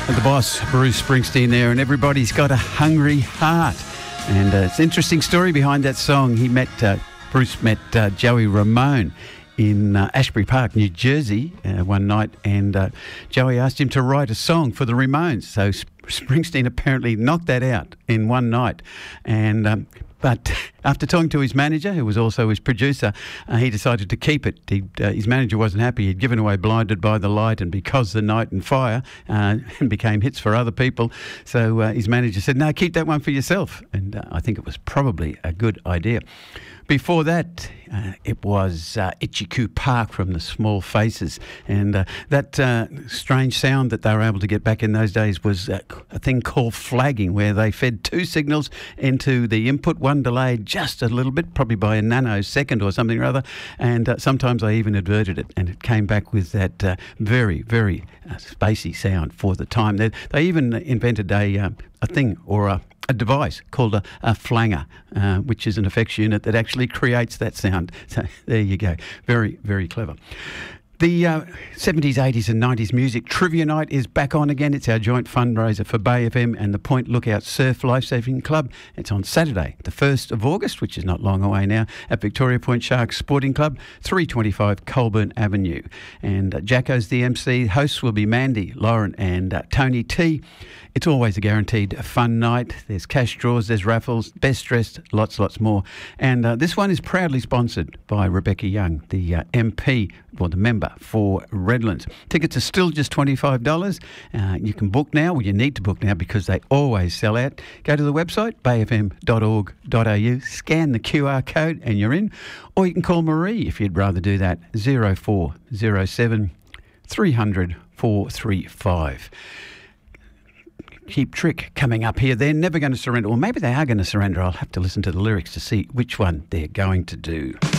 The boss, Bruce Springsteen there, and everybody's got a hungry heart. And it's an interesting story behind that song. Bruce met Joey Ramone in Ashbury Park, New Jersey one night, and Joey asked him to write a song for the Ramones. So Springsteen apparently knocked that out in one night. And but after talking to his manager, who was also his producer, he decided to keep it. His manager wasn't happy. He'd given away Blinded by the Light and Because the Night and Fire, and became hits for other people. So his manager said, no, keep that one for yourself. And I think it was probably a good idea. Before that, it was Itchy-Coo Park from the Small Faces. And that strange sound that they were able to get back in those days was a thing called flagging, where they fed two signals into the input, one delayed just a little bit, probably by a nanosecond or something or other. And sometimes I even inverted it, and it came back with that very, very spacey sound for the time. They even invented a thing or a device called a flanger, which is an effects unit that actually creates that sound. So there you go. Very, very clever. The 70s, 80s and 90s Music Trivia Night is back on again. It's our joint fundraiser for Bay FM and the Point Lookout Surf Lifesaving Club. It's on Saturday, the 1st of August, which is not long away now, at Victoria Point Sharks Sporting Club, 325 Colburn Avenue. And Jacko's the MC. Hosts will be Mandy, Lauren and Tony T. It's always a guaranteed fun night. There's cash draws, there's raffles, best dressed, lots more. And this one is proudly sponsored by Rebecca Young, the MP, or the member for Redlands. Tickets are still just $25. You can book now, well, you need to book now because they always sell out. Go to the website, bayfm.org.au, scan the QR code and you're in. Or you can call Marie if you'd rather do that, 0407 300 435. Cheap Trick coming up here. They're never going to surrender. Or maybe they are going to surrender. I'll have to listen to the lyrics to see which one they're going to do.